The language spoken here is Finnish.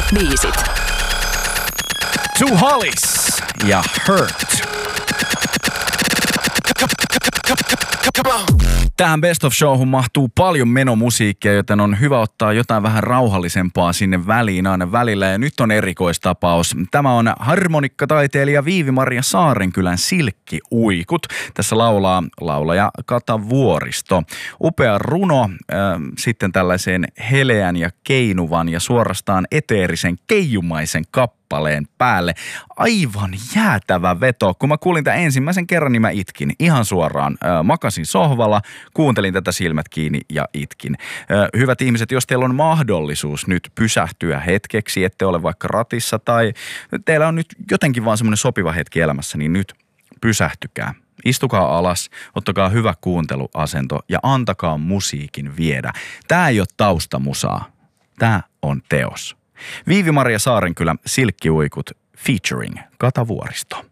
biisit. Two Hollies ja Hurt. Tähän Best of Showhun mahtuu paljon menomusiikkia, joten on hyvä ottaa jotain vähän rauhallisempaa sinne väliin aina välillä. Ja nyt on erikoistapaus. Tämä on harmonikkataiteilija Viivi-Maria Saarenkylän Silkkiuikut. Tässä laulaa laulaja Kata Vuoristo. Upea runo sitten tällaiseen heleän ja keinuvan ja suorastaan eteerisen keijumaisen kappaleen päälle. Aivan jäätävä veto. Kun mä kuulin tämän ensimmäisen kerran, niin mä itkin ihan suoraan. Makasin sohvalla, kuuntelin tätä silmät kiinni ja itkin. Hyvät ihmiset, jos teillä on mahdollisuus nyt pysähtyä hetkeksi, ette ole vaikka ratissa tai teillä on nyt jotenkin vaan semmoinen sopiva hetki elämässä, niin nyt pysähtykää. Istukaa alas, ottakaa hyvä kuunteluasento ja antakaa musiikin viedä. Tää ei ole taustamusaa. Tää on teos. Viivi-Maria Saarenkylä Silkkiuikut featuring Kata Vuoristo.